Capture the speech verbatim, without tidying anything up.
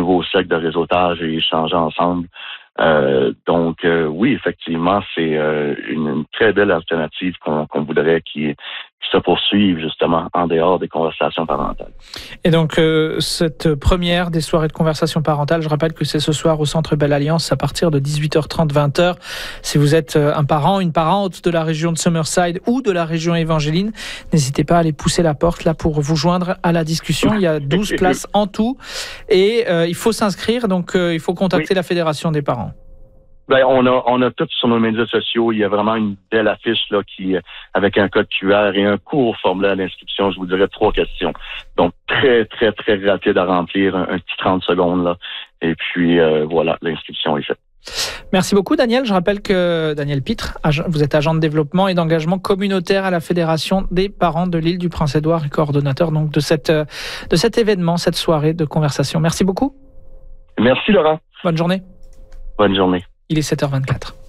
nouveau siècle de réseautage et échanger ensemble. Euh, donc, euh, oui, effectivement, c'est euh, une, une très belle alternative qu'on, qu'on voudrait qui, qui se poursuive justement en dehors des conversations parentales. Et donc, euh, cette première des soirées de conversation parentale, je rappelle que c'est ce soir au Centre Belle Alliance à partir de dix-huit heures trente, vingt heures. Si vous êtes un parent, une parente de la région de Summerside ou de la région Évangeline, n'hésitez pas à aller pousser la porte là pour vous joindre à la discussion. Il y a douze places en tout et euh, il faut s'inscrire, donc euh, il faut contacter oui. la Fédération des parents. Ben, on a, on a tout sur nos médias sociaux. Il y a vraiment une belle affiche, là, qui, avec un code Q R et un court formulaire d'inscription. Je vous dirais trois questions. Donc, très, très, très rapide à remplir, un, un petit trente secondes, là. Et puis, euh, voilà, l'inscription est faite. Merci beaucoup, Daniel. Je rappelle que Daniel Pitre, vous êtes agent de développement et d'engagement communautaire à la Fédération des parents de l'île du Prince-Édouard et coordonnateur, donc, de cette, de cet événement, cette soirée de conversation. Merci beaucoup. Merci, Laurent. Bonne journée. Bonne journée. Il est sept heures vingt-quatre.